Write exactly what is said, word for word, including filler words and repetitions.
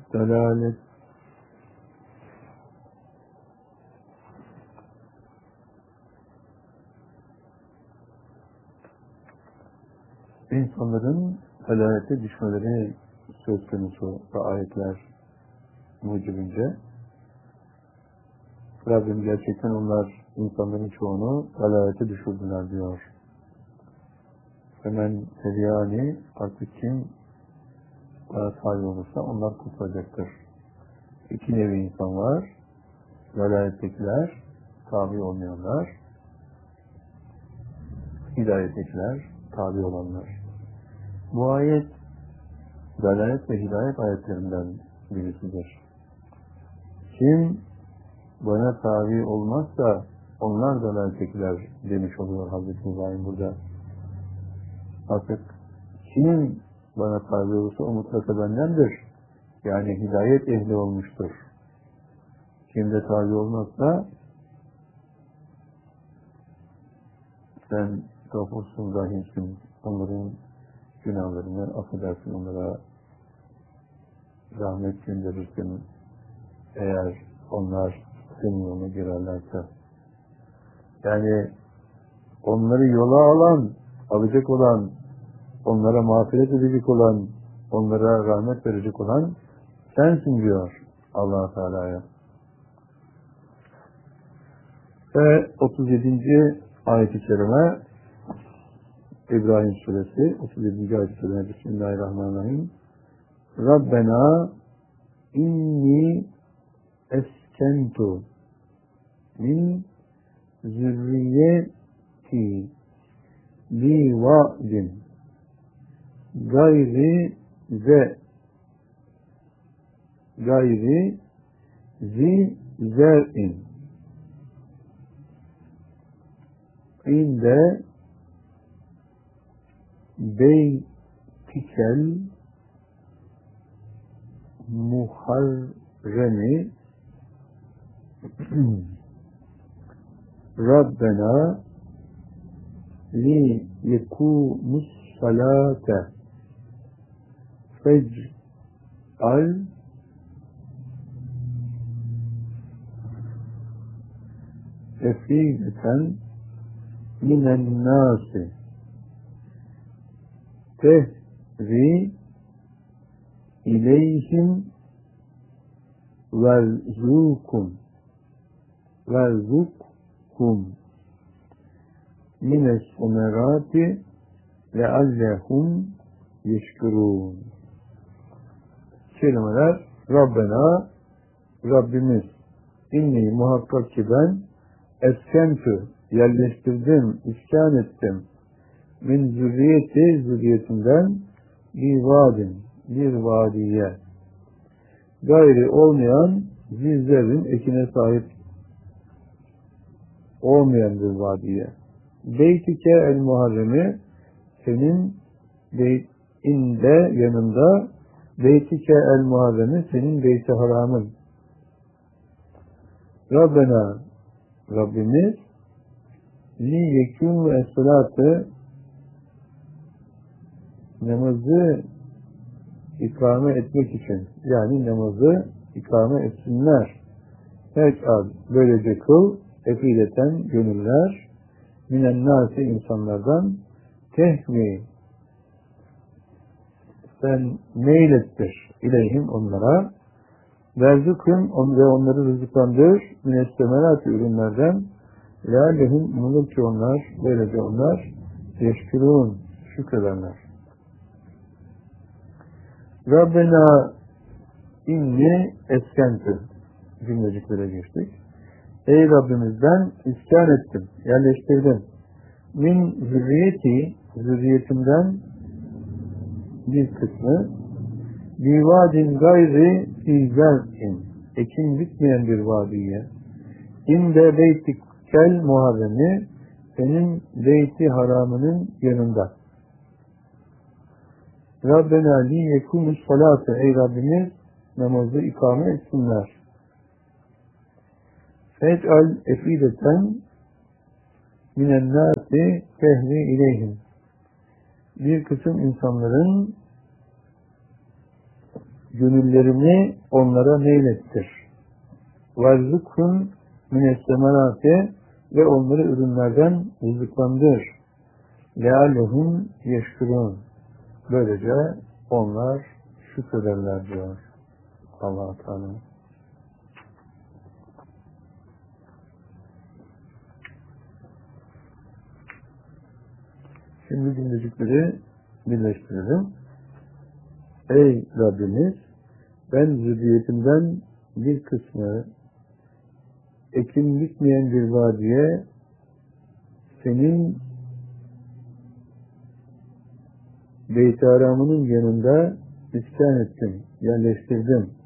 dalalet. İnsanların dalalete düşmeleri söz konusu ve ayetler mucibince Rabbim gerçekten onlar insanların çoğunu dalalete düşürdüler diyor. Hemen yani artık kim bana tabi olursa onlar kurtulacaktır. İki nevi insan var. Dalalettekiler, tabi olmayanlar, hidayettekiler, tabi olanlar. Bu ayet dalalet ve hidayet ayetlerinden birisidir. Kim bana tabi olmazsa onlar dalalettekiler demiş oluyor Hazreti İbrahim burada. Artık kim bana tabi olursa o mutlaka bendendir. Yani hidayet ehli olmuştur. Kim de tabi olmazsa sen gafursun, rahimsin, onların günahlarını affedersin, onlara rahmet gönderirsin eğer onlar senin yoluna girerlerse. Yani onları yola alan, alacak olan, onlara mağfiret edecek olan, onlara rahmet verecek olan sensin diyor Allah Teala'ya. Ve otuz yedinci ayet-i kerime İbrahim suresi otuz yedinci ayet-i kerime Bismillahirrahmanirrahim. Rabbena inni eskentu min zürriyeti bi va'din gayri ze gayri zi zer'in inde beytikel muharremi Rabbena li yekumus salate fec'al efideten minen nasi tehri ileyhim verzukum verzukum mines semerati leallehum yeşkurun. Kelimeler Rabbena, Rabbimiz, inni muhakkak ki ben eskentü, yerleştirdim, iskan ettim, min zürriyeti, zürriyetinden bir vadin, bir vadiye, gayri olmayan zizlerin ekine sahip olmayan bir vadiye. Beytike el muharremi, senin beytinde, yanında, beytike el muharremi, senin beyti haramın. Rabbena, Rabbimiz, li yekûn ve es-salâte, namazı ikame etmek için, yani namazı ikame etsinler. Fec'al, böylece kıl, efideten gönüller, minen nâsi, insanlardan, tehmi, sen meylettir ileyhim onlara, verzukun on ve onları rızıklandır, minestemerati ürünlerden, leallehum umulur ki onlar, böylece onlar, yeşkürûn, şükrederler. Rabbena inni eskentü cümleciklere geçtik. Ey Rabbimiz, ben iskan ettim, yerleştirdim. Min zürriyeti, zürriyetimden bir kısmı, bivadin gayri fizer'in, ekin bitmeyen bir vadiye, inde beytikel muharremi, senin beyti haramının yanında. Rabbena li yekumus salate, ey Rabbimiz, namazı ikame etsinler. Fec'al efideten minen nâsi tehri ileyhim, bir kısım insanların gönüllerini onlara meylettir. وَرْزُقْهُمْ مِنَ السَّمَرَاتِ ve onları ürünlerden rızıklandır. لَعَلَّهُمْ يَشْكُرُونَ böylece onlar şükrederler diyor Allah-u Teala. Şimdi cümlecikleri birleştirelim. Ey Rabbimiz, ben zürriyetimden bir kısmı ekim bitmeyen bir vadiye senin Beyt-i Haram'ının yanında iskan ettim, yerleştirdim.